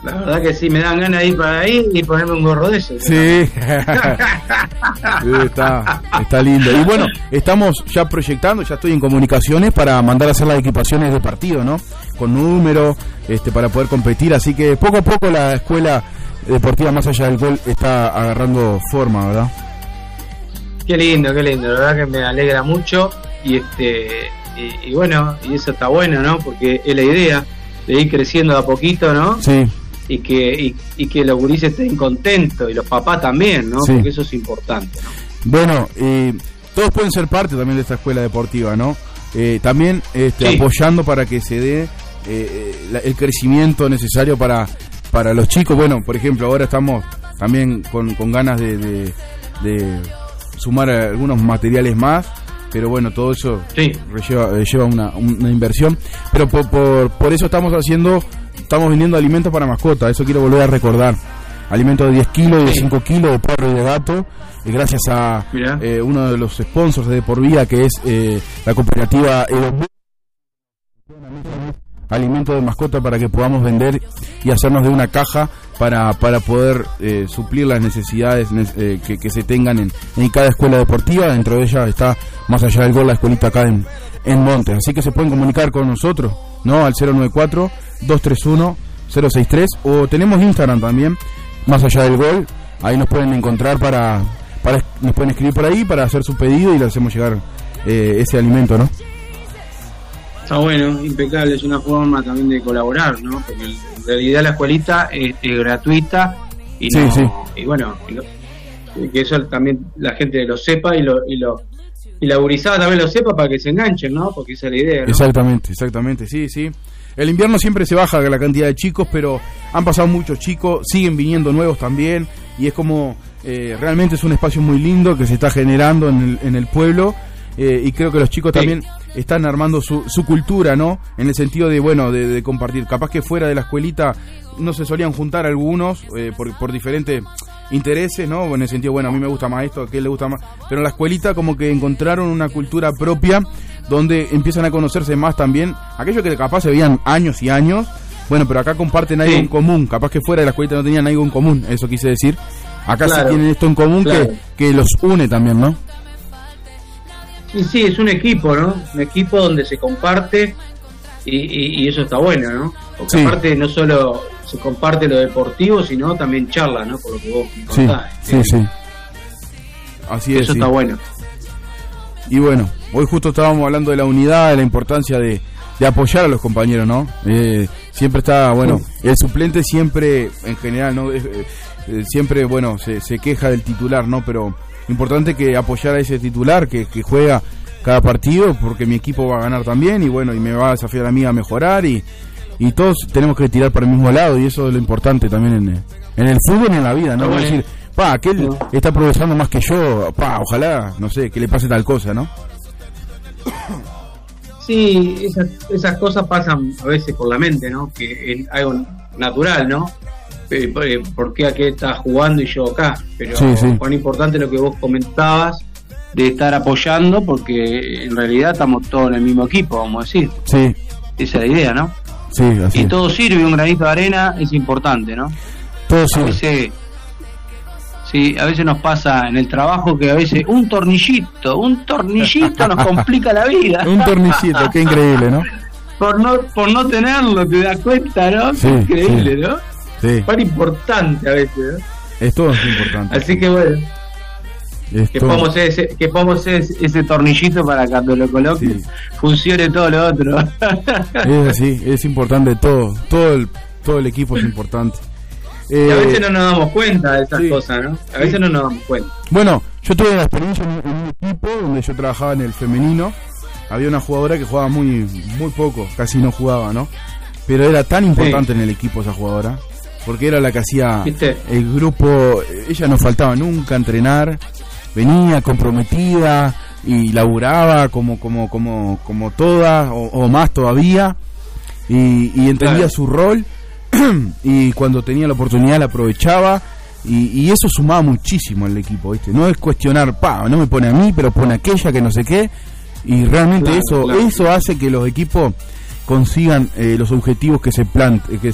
La verdad que sí, me dan ganas de ir para ahí y ponerme un gorro de eso. Sí. Está lindo. Y bueno, estamos ya proyectando, ya estoy en comunicaciones para mandar a hacer las equipaciones de partido, ¿no? Con números, para poder competir. Así que poco a poco la escuela deportiva Más Allá del Gol está agarrando forma, ¿verdad? Qué lindo, la verdad que me alegra mucho. Y bueno, y eso está bueno, ¿no? Porque es la idea de ir creciendo de a poquito, ¿no? Sí. Y que los gurises estén contentos y los papás también, ¿no? Sí. Porque eso es importante, ¿no? Bueno, todos pueden ser parte también de esta escuela deportiva, ¿no? También Sí. apoyando para que se dé el crecimiento necesario para los chicos. Bueno, por ejemplo, ahora estamos también con ganas de sumar algunos materiales más, pero bueno, todo eso Sí. lleva una inversión, pero por eso estamos vendiendo alimentos para mascotas. Eso quiero volver a recordar: alimentos de 10 kilos, de 5 kilos, de perro y de gato, gracias a uno de los sponsors de Por Vida, que es la cooperativa alimentos de mascota, para que podamos vender y hacernos de una caja para poder suplir las necesidades que se tengan en cada escuela deportiva. Dentro de ella está Más Allá del Gol, la escuelita acá en Montes. Así que se pueden comunicar con nosotros, ¿no? Al 094-231-063, o tenemos Instagram también, Más Allá del Gol. Ahí nos pueden encontrar nos pueden escribir por ahí para hacer su pedido y le hacemos llegar ese alimento, ¿no? Está bueno, impecable, es una forma también de colaborar, ¿no? Porque en realidad la escuelita es gratuita y Sí, no, sí. y bueno, que eso también la gente lo sepa y la gurizada también lo sepa, para que se enganchen, ¿no? Porque esa es la idea, ¿no? Exactamente, sí. El invierno siempre se baja la cantidad de chicos, pero han pasado muchos chicos, siguen viniendo nuevos también, y es como realmente es un espacio muy lindo que se está generando en el pueblo, y creo que los chicos también están armando su cultura, ¿no? En el sentido de compartir. Capaz que fuera de la escuelita no se solían juntar algunos por diferentes intereses, ¿no? En el sentido, a mí me gusta más esto, a él le gusta más. Pero en la escuelita como que encontraron una cultura propia donde empiezan a conocerse más también. Aquellos que capaz se veían años y años, pero acá comparten algo en común. Capaz que fuera de la escuelita no tenían algo en común, eso quise decir. Acá sí tienen esto en común, que los une también, ¿no? Sí, es un equipo, ¿no? Un equipo donde se comparte y eso está bueno, ¿no? Porque aparte no solo se comparte lo deportivo, sino también charla, ¿no? Por lo que vos contás. Sí. Así es. Eso está bueno. Y bueno, hoy justo estábamos hablando de la unidad, de la importancia de apoyar a los compañeros, ¿no? Siempre está, el suplente siempre, en general, ¿no? Siempre, se queja del titular, ¿no? Pero importante que apoyar a ese titular que juega cada partido, porque mi equipo va a ganar también, y me va a desafiar a mí a mejorar, y todos tenemos que tirar para el mismo lado, y eso es lo importante también en el fútbol y en la vida, ¿no? Es decir, aquel está progresando más que yo, ojalá, no sé, que le pase tal cosa, ¿no? Sí, esas cosas pasan a veces por la mente, ¿no? Que es algo natural, ¿no? ¿Por qué aquel está jugando y yo acá? Pero cuán importante lo que vos comentabas de estar apoyando, porque en realidad estamos todos en el mismo equipo, vamos a decir. Sí. Esa es la idea, ¿no? Sí, así. Y todo sirve, un granito de arena es importante, ¿no? Todo sirve. A veces nos pasa en el trabajo que a veces un tornillito nos complica la vida. Un tornillito, qué increíble, ¿no? Por no tenerlo, te das cuenta, ¿no? Sí, increíble, ¿no? Sí. Tan importante a veces, ¿no? Es todo importante. Así que que podamos hacer ese tornillito para cuando lo coloque funcione todo lo otro. Es así, es importante todo el equipo es importante. Y a veces no nos damos cuenta de esas cosas, ¿no? A veces no nos damos cuenta. Bueno, yo tuve la experiencia en un equipo donde yo trabajaba en el femenino. Había una jugadora que jugaba muy poco, casi no jugaba, ¿no? Pero era tan importante en el equipo esa jugadora, porque era la que hacía el grupo. Ella no faltaba nunca a entrenar, venía comprometida y laburaba como todas o más todavía, y entendía su rol, y cuando tenía la oportunidad la aprovechaba, y eso sumaba muchísimo al equipo, ¿viste? No es cuestionar, no me pone a mí, pero pone a aquella que no sé qué, y realmente eso hace que los equipos consigan los objetivos que se